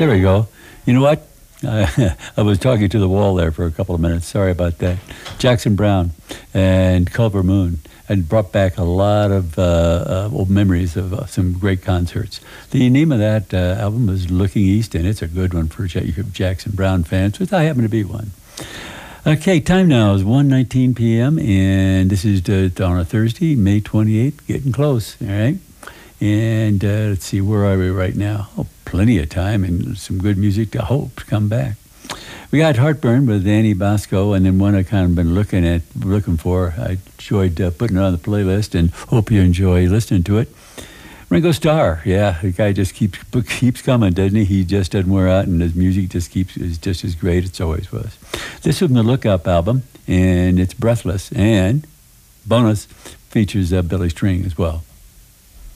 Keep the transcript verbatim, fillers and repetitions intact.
There we go. You know what? Uh, I was talking to the wall there for a couple of minutes. Sorry about that. Jackson Browne and Culver Moon and brought back a lot of uh, uh, old memories of uh, some great concerts. The name of that uh, album is Looking East, and it's a good one for J- Jackson Browne fans, which I happen to be one. Okay, time now is one nineteen p.m., and this is uh, on a Thursday, May twenty-eighth, getting close, all right? And uh, let's see, where are we right now? Oh, plenty of time and some good music to hope to come back. We got Heartburn with Annie Bosco, and then one I kind of been looking at, looking for. I enjoyed uh, putting it on the playlist, and hope you enjoy listening to it. Ringo Starr, yeah, the guy just keeps keeps coming, doesn't he? He just doesn't wear out, and his music just keeps is just as great as it always was. This is from the Look Up album, and it's Breathless, and bonus features uh, Billy String as well.